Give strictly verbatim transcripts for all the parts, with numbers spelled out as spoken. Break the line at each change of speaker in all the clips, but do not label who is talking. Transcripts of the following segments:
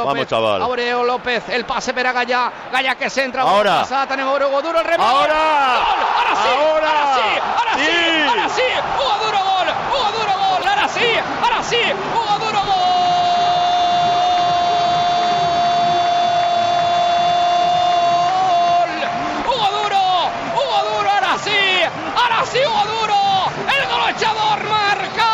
López.
Vamos, chaval.
Aureo López, el pase per a Gallà. Gallà que centra.
Ahora.
Pasada, tenim Hugo Duro, el remate.
Ahora.
Gol. Ara sí.
Ahora.
Ara sí. Ara sí.
Sí.
Ara sí. Hugo Duro, gol. Hugo Duro, gol. Ara sí. Ara sí. Hugo Duro, gol. Hugo Duro. Hugo Duro, ara sí. Ara sí, Hugo Duro. El golejador marca.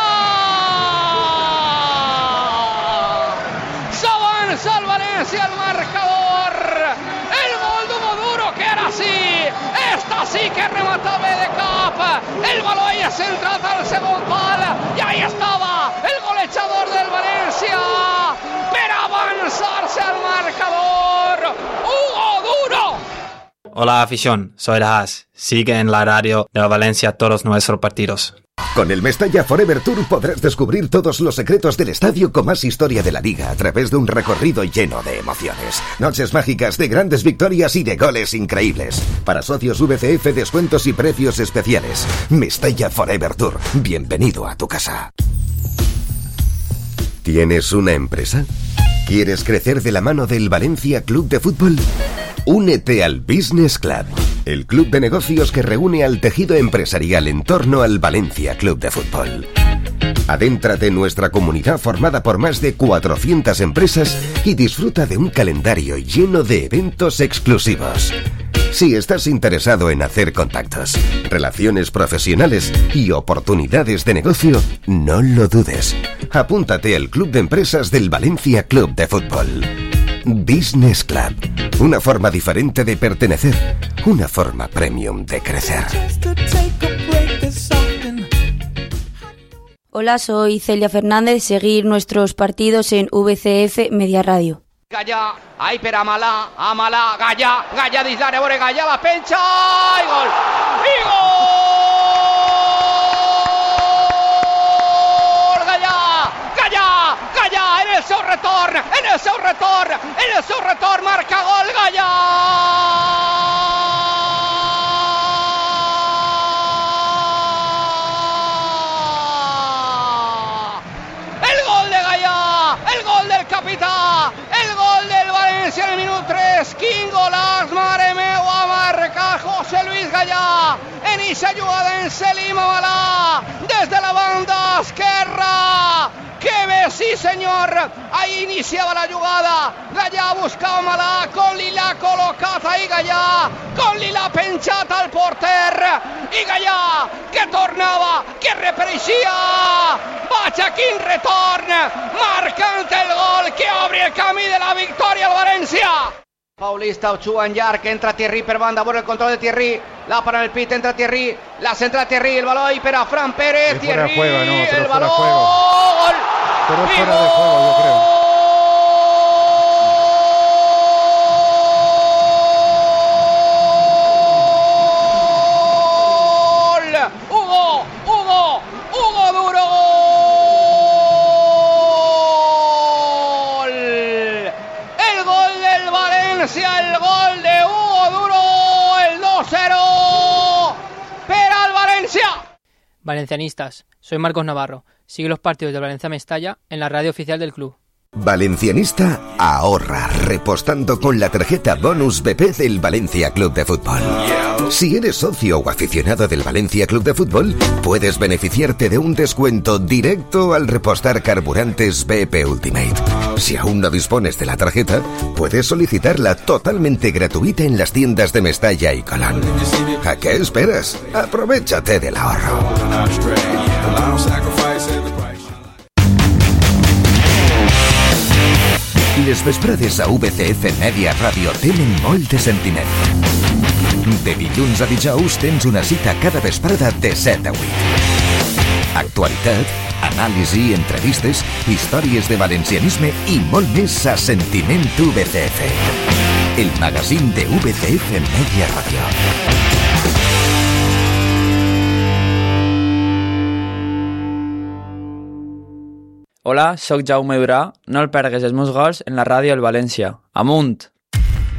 S'avança el València al marcador. El gol d'Hugo Duro, que ara sí. Esta sí que rematava de cap. El baló ja centrat al segon pal. I ahí estava el golejador del València per avançar-se al marcador. Hugo Duro.
Hola afición, soy el Haas. Sigue en la radio de Valencia todos nuestros partidos.
Con el Mestalla Forever Tour podrás descubrir todos los secretos del estadio con más historia de la liga a través de un recorrido lleno de emociones. Noches mágicas de grandes victorias y de goles increíbles. Para socios V C F, descuentos y precios especiales. Mestalla Forever Tour. Bienvenido a tu casa. ¿Tienes una empresa? ¿Quieres crecer de la mano del Valencia Club de Fútbol? Únete al Business Club, el club de negocios que reúne al tejido empresarial en torno al Valencia Club de Fútbol. Adéntrate en nuestra comunidad formada por más de cuatrocientas empresas y disfruta de un calendario lleno de eventos exclusivos. Si estás interesado en hacer contactos, relaciones profesionales y oportunidades de negocio, no lo dudes. Apúntate al Club de Empresas del Valencia Club de Fútbol. Business Club. Una forma diferente de pertenecer. Una forma premium de crecer.
Hola, soy Celia Fernández. Seguir nuestros partidos en V C F Media Radio.
Gallà, ahí per Amalà, Amalà, Gallà, Gallà dins l'àrea, veure Gallà, la penja, i gol! I gol! Gallà, Gallà, Gallà, en el seu retorn, en el seu retorn, en el seu retorn, marca gol, Gallà! El gol de Gallà, el gol del capità, el gol del València en el minut tres. Quin golaç, mare meua, marca José Luis Gallà en eixa jugada en Selim Amalà des de la banda esquerra. Que bé, sí senyor, ahí iniciava la jugada. Gallà buscava Amalà, con Lila col·locat ahí Gallà, con Lila penjat al porter, i Gallà que tornava, que repareixia. Vaja, quin retorn, marcant el gol que obre el camí de la victòria al València. Paulista, Ochoa en llarg, entra Thierry per banda, bueno el control de Thierry, la para en el pit, entra Thierry, la centra Thierry, el balón ahí para Fran Pérez,
Es
Thierry,
fuera de juego, no, pero
el
fuera de
balón,
juego.
gol,
Pero es
y
fuera de juego, yo creo.
gol, Hugo, Hugo, Hugo Duro, gol, el gol del València, el gol de Hugo Duro, el dos cero, para el València.
Valencianistas, soy Marcos Navarro. Sigue los partidos del Valencia Mestalla en la radio oficial del club.
Valencianista ahorra repostando con la tarjeta Bonus B P del Valencia Club de Fútbol. Si eres socio o aficionado del Valencia Club de Fútbol, puedes beneficiarte de un descuento directo al repostar carburantes B P Ultimate. Si aún no dispones de la tarjeta, puedes solicitarla totalmente gratuita en las tiendas de Mestalla y Colón. ¿A qué esperas? Aprovéchate del ahorro. Les vesprades a V C F Media Ràdio tenen molt de sentiment. De dilluns a dijous tens una cita cada vesprada de set a vuit. Actualitat, anàlisi, entrevistes, històries de valencianisme i molt més a Sentiment V C F. El magazín de V C F Media Ràdio.
Hola, sóc Jaume Durà. No el pergues els meus gols en la ràdio al València. Amunt!